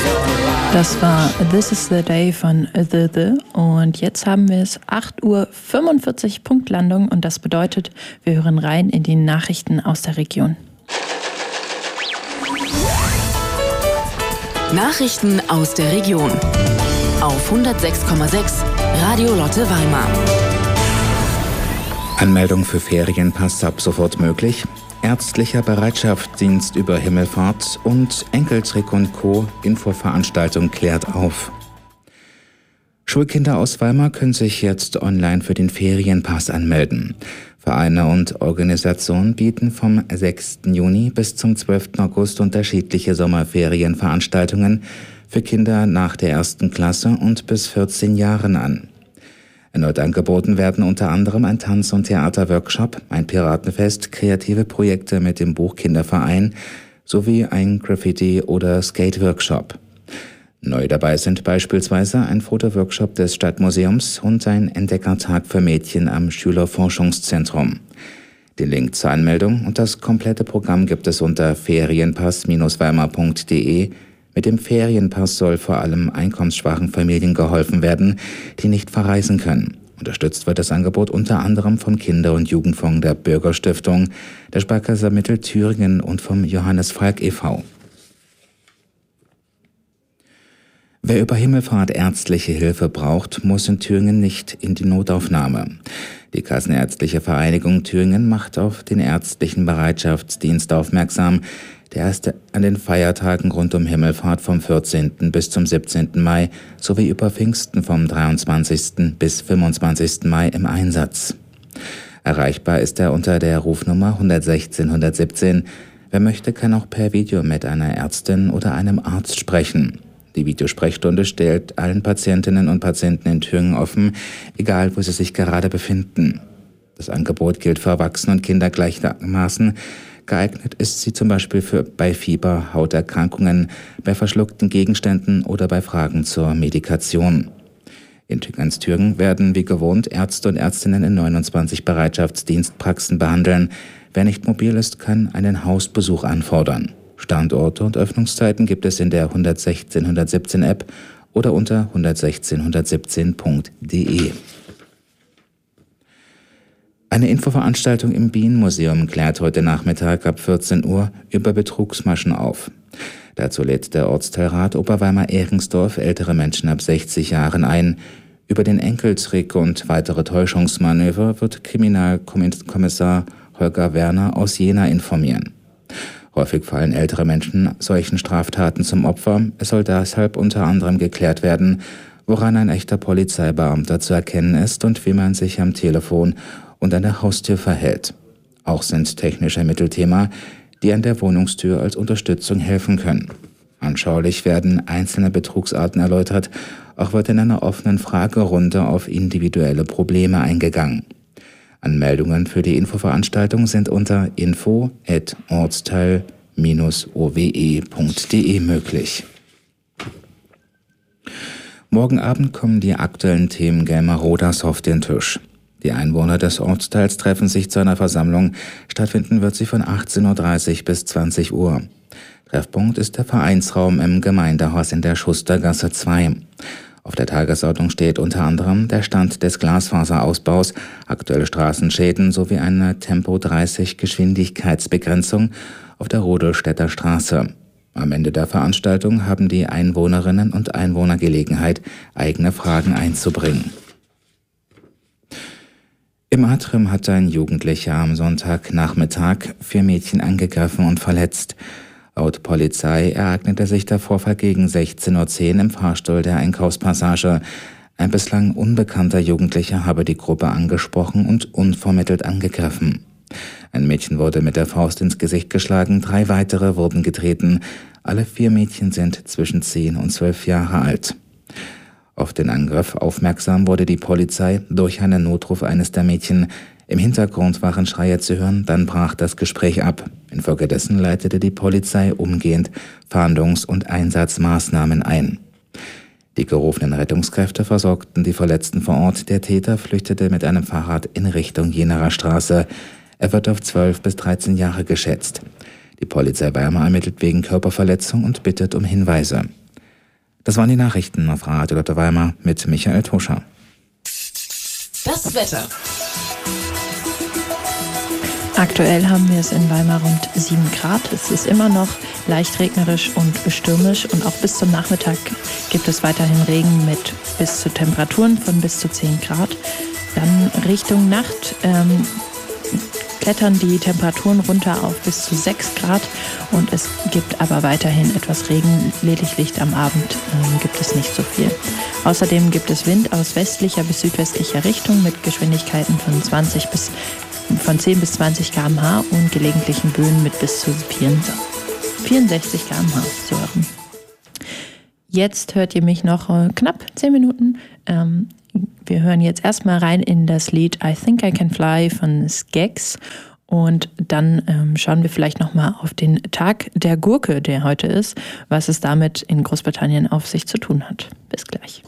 Das war This is the Day von The und jetzt haben wir es 8:45 Uhr Punktlandung und das bedeutet, wir hören rein in die Nachrichten aus der Region. Nachrichten aus der Region auf 106,6 Radio Lotte Weimar. Anmeldung für Ferienpass ab sofort möglich. Ärztlicher Bereitschaftsdienst über Himmelfahrt und Enkeltrick und Co. Infoveranstaltung klärt auf. Schulkinder aus Weimar können sich jetzt online für den Ferienpass anmelden. Vereine und Organisationen bieten vom 6. Juni bis zum 12. August unterschiedliche Sommerferienveranstaltungen für Kinder nach der 1. Klasse und bis 14 Jahren an. Erneut angeboten werden unter anderem ein Tanz- und Theaterworkshop, ein Piratenfest, kreative Projekte mit dem Buchkinderverein sowie ein Graffiti- oder Skate-Workshop. Neu dabei sind beispielsweise ein Fotoworkshop des Stadtmuseums und ein Entdeckertag für Mädchen am Schülerforschungszentrum. Den Link zur Anmeldung und das komplette Programm gibt es unter ferienpass-weimar.de. Mit dem Ferienpass soll vor allem einkommensschwachen Familien geholfen werden, die nicht verreisen können. Unterstützt wird das Angebot unter anderem vom Kinder- und Jugendfonds der Bürgerstiftung, der Sparkasse Mittelthüringen und vom Johannes Falk e.V. Wer über Himmelfahrt ärztliche Hilfe braucht, muss in Thüringen nicht in die Notaufnahme. Die Kassenärztliche Vereinigung Thüringen macht auf den ärztlichen Bereitschaftsdienst aufmerksam, der erst an den Feiertagen rund um Himmelfahrt vom 14. bis zum 17. Mai sowie über Pfingsten vom 23. bis 25. Mai im Einsatz. Erreichbar ist er unter der Rufnummer 116 117. Wer möchte, kann auch per Video mit einer Ärztin oder einem Arzt sprechen. Die Videosprechstunde stellt allen Patientinnen und Patienten in Thüringen offen, egal wo sie sich gerade befinden. Das Angebot gilt für Erwachsene und Kinder gleichermaßen. Geeignet ist sie zum Beispiel bei Fieber, Hauterkrankungen, bei verschluckten Gegenständen oder bei Fragen zur Medikation. In Thüringen werden wie gewohnt Ärzte und Ärztinnen in 29 Bereitschaftsdienstpraxen behandeln. Wer nicht mobil ist, kann einen Hausbesuch anfordern. Standorte und Öffnungszeiten gibt es in der 116 117 App oder unter 116117.de. Eine Infoveranstaltung im Bienenmuseum klärt heute Nachmittag ab 14 Uhr über Betrugsmaschen auf. Dazu lädt der Ortsteilrat Oberweimar-Ehringsdorf ältere Menschen ab 60 Jahren ein. Über den Enkeltrick und weitere Täuschungsmanöver wird Kriminalkommissar Holger Werner aus Jena informieren. Häufig fallen ältere Menschen solchen Straftaten zum Opfer. Es soll deshalb unter anderem geklärt werden, woran ein echter Polizeibeamter zu erkennen ist und wie man sich am Telefon und an der Haustür verhält. Auch sind technische Mittel Thema, die an der Wohnungstür als Unterstützung helfen können. Anschaulich werden einzelne Betrugsarten erläutert, auch wird in einer offenen Fragerunde auf individuelle Probleme eingegangen. Anmeldungen für die Infoveranstaltung sind unter info@ortsteil-owe.de möglich. Morgen Abend kommen die aktuellen Themen Gelmaroders auf den Tisch. Die Einwohner des Ortsteils treffen sich zu einer Versammlung. Stattfinden wird sie von 18:30 Uhr bis 20 Uhr. Treffpunkt ist der Vereinsraum im Gemeindehaus in der Schustergasse 2. Auf der Tagesordnung steht unter anderem der Stand des Glasfaserausbaus, aktuelle Straßenschäden sowie eine Tempo-30-Geschwindigkeitsbegrenzung auf der Rodelstädter Straße. Am Ende der Veranstaltung haben die Einwohnerinnen und Einwohner Gelegenheit, eigene Fragen einzubringen. Im Atrium hat ein Jugendlicher am Sonntagnachmittag 4 Mädchen angegriffen und verletzt. Laut Polizei ereignete sich der Vorfall gegen 16:10 Uhr im Fahrstuhl der Einkaufspassage. Ein bislang unbekannter Jugendlicher habe die Gruppe angesprochen und unvermittelt angegriffen. Ein Mädchen wurde mit der Faust ins Gesicht geschlagen, 3 weitere wurden getreten. Alle 4 Mädchen sind zwischen 10 und 12 Jahre alt. Auf den Angriff aufmerksam wurde die Polizei durch einen Notruf eines der Mädchen. Im Hintergrund waren Schreie zu hören, dann brach das Gespräch ab. Infolgedessen leitete die Polizei umgehend Fahndungs- und Einsatzmaßnahmen ein. Die gerufenen Rettungskräfte versorgten die Verletzten vor Ort. Der Täter flüchtete mit einem Fahrrad in Richtung Jenerer Straße. Er wird auf 12 bis 13 Jahre geschätzt. Die Polizei Weimar ermittelt wegen Körperverletzung und bittet um Hinweise. Das waren die Nachrichten auf Radio Lotte Weimar mit Michael Toscher. Das Wetter. Aktuell haben wir es in Weimar rund 7 Grad. Es ist immer noch leicht regnerisch und stürmisch und auch bis zum Nachmittag gibt es weiterhin Regen mit bis zu Temperaturen von bis zu 10 Grad. Dann Richtung Nacht klettern die Temperaturen runter auf bis zu 6 Grad und es gibt aber weiterhin etwas Regen. Lediglich am Abend gibt es nicht so viel. Außerdem gibt es Wind aus westlicher bis südwestlicher Richtung mit Geschwindigkeiten von 10 bis 20 km/h und gelegentlichen Böen mit bis zu 64 km/h zu hören. Jetzt hört ihr mich noch knapp 10 Minuten. Wir hören jetzt erstmal rein in das Lied I Think I Can Fly von Skeks und dann schauen wir vielleicht nochmal auf den Tag der Gurke, der heute ist, was es damit in Großbritannien auf sich zu tun hat. Bis gleich.